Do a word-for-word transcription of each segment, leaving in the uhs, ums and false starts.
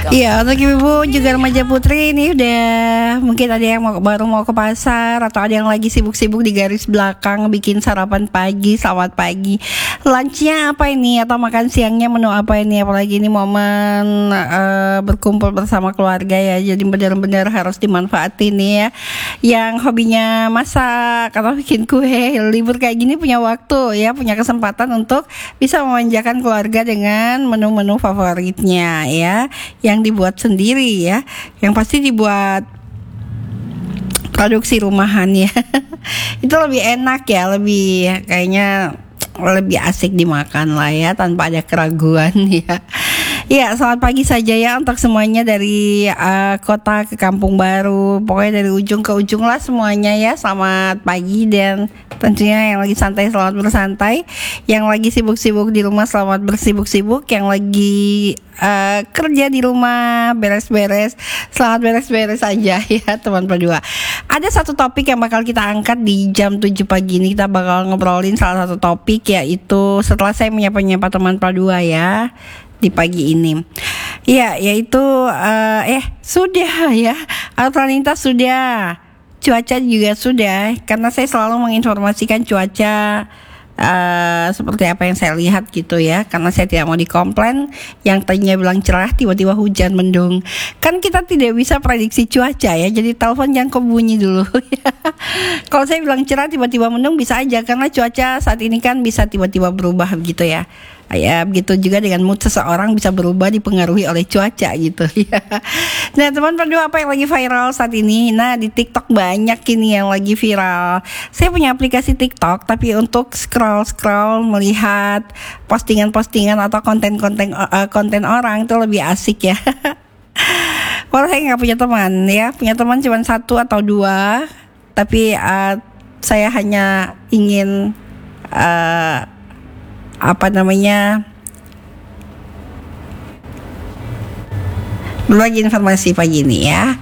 Iya, untuk ibu juga remaja putri ini udah mungkin ada yang mau, baru mau ke pasar atau ada yang lagi sibuk-sibuk di garis belakang bikin sarapan pagi. Selamat pagi. Lunchnya apa ini atau makan siangnya menu apa ini? Apalagi ini momen uh, berkumpul bersama keluarga ya. Jadi benar-benar harus dimanfaatin nih ya. Yang hobinya masak atau bikin kue, libur kayak gini punya waktu ya, punya kesempatan untuk bisa memanjakan keluarga dengan menu-menu favoritnya ya, yang dibuat sendiri ya, yang pasti dibuat produksi rumahan ya. Itu lebih enak ya, lebih kayaknya lebih asik dimakan lah ya, tanpa ada keraguan ya. Ya, selamat pagi saja ya untuk semuanya dari uh, kota ke kampung baru, pokoknya dari ujung ke ujung lah semuanya ya. Selamat pagi, dan tentunya yang lagi santai selamat bersantai, yang lagi sibuk-sibuk di rumah selamat bersibuk-sibuk, yang lagi uh, kerja di rumah beres-beres selamat beres-beres aja ya teman berdua. Ada satu topik yang bakal kita angkat di jam tujuh pagi ini. Kita bakal ngobrolin salah satu topik, yaitu setelah saya menyapa-nyapa teman Padua ya di pagi ini. Ya, yaitu uh, eh sudah ya, alat lalu lintas sudah, cuaca juga sudah, karena saya selalu menginformasikan cuaca uh, seperti apa yang saya lihat gitu ya, karena saya tidak mau dikomplain yang tadinya bilang cerah tiba-tiba hujan mendung. Kan kita tidak bisa prediksi cuaca ya, jadi telepon jangan kebunyi dulu ya. Kalau saya bilang cerah tiba-tiba mendung bisa aja, karena cuaca saat ini kan bisa tiba-tiba berubah gitu ya. Ya, begitu juga dengan mood seseorang bisa berubah dipengaruhi oleh cuaca gitu ya. Nah, teman berdua, apa yang lagi viral saat ini? Nah, di TikTok banyak ini yang lagi viral. Saya punya aplikasi TikTok, tapi untuk scroll-scroll melihat postingan-postingan atau konten-konten uh, konten orang itu lebih asik ya. Kalau saya nggak punya teman ya, punya teman cuma satu atau dua, tapi uh, saya hanya ingin uh, apa namanya berbagi informasi pagi ini ya.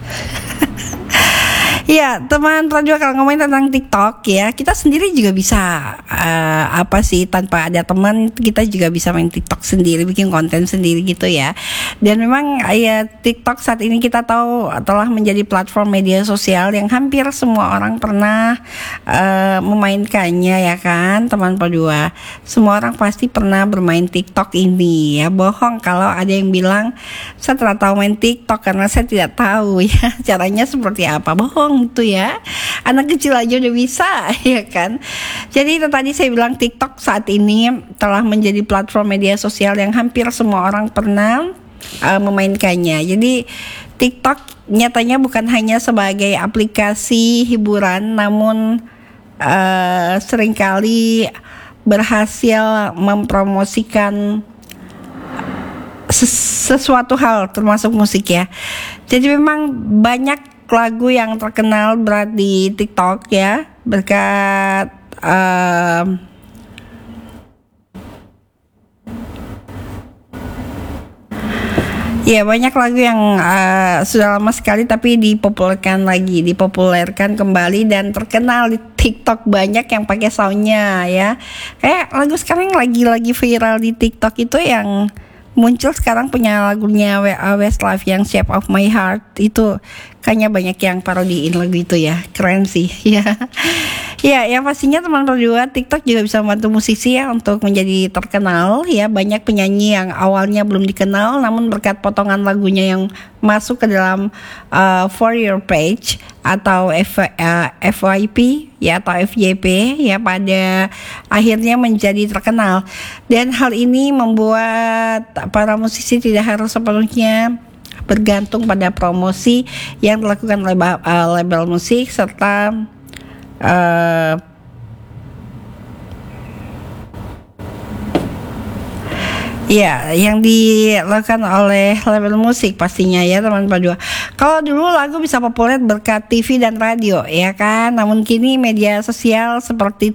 Ya, teman radio, kalau ngomongin tentang TikTok ya, kita sendiri juga bisa uh, apa sih, tanpa ada teman kita juga bisa main TikTok sendiri, bikin konten sendiri gitu ya. Dan memang ya TikTok saat ini kita tahu telah menjadi platform media sosial yang hampir semua orang pernah uh, memainkannya ya kan, teman Padua. Semua orang pasti pernah bermain TikTok ini ya. Bohong kalau ada yang bilang saya tidak tahu main TikTok karena saya tidak tahu ya caranya seperti apa. Bohong itu ya, anak kecil aja udah bisa ya kan. Jadi itu tadi saya bilang, TikTok saat ini telah menjadi platform media sosial yang hampir semua orang pernah uh, memainkannya. Jadi TikTok nyatanya bukan hanya sebagai aplikasi hiburan, namun uh, seringkali berhasil mempromosikan sesuatu hal termasuk musik ya. Jadi memang banyak lagu yang terkenal berat di TikTok ya, berkat uh, ya banyak lagu yang uh, sudah lama sekali tapi dipopulerkan lagi, dipopulerkan kembali dan terkenal di TikTok. Banyak yang pakai soundnya ya. Kayak lagu sekarang yang lagi-lagi viral di TikTok itu yang muncul sekarang, punya lagunya Westlife yang Shape of My Heart, itu kayaknya banyak yang parodiin lagu itu ya. Keren sih ya. Ya, yang pastinya teman berdua, TikTok juga bisa membantu musisi ya untuk menjadi terkenal ya. Banyak penyanyi yang awalnya belum dikenal, namun berkat potongan lagunya yang masuk ke dalam uh, For Your Page atau F, uh, F Y P ya, atau F Y P ya, pada akhirnya menjadi terkenal. Dan hal ini membuat para musisi tidak harus sepenuhnya bergantung pada promosi yang dilakukan oleh uh, label musik, serta Uh, ya, yang dilakukan oleh label musik pastinya ya teman Padua. Kalau dulu lagu bisa populer berkat T V dan radio ya kan, namun kini media sosial seperti